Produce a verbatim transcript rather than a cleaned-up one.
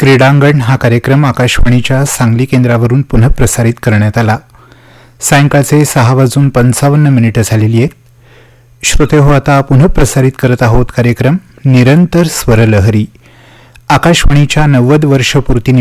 क्रीडांगण हा कार्यक्रम आकाशवाणीच्या सांगली केंद्रावरून पुनः प्रसारित करण्यात आला. सायंकाळचे सहा वाजून पंचावन्न मिनिटं झालेली आहेत. श्रोते हो, आता पुनः प्रसारित करत आहोत कार्यक्रम निरंतर स्वरलहरी. आकाशवाणीच्या नव्वद वर्षपूर्ती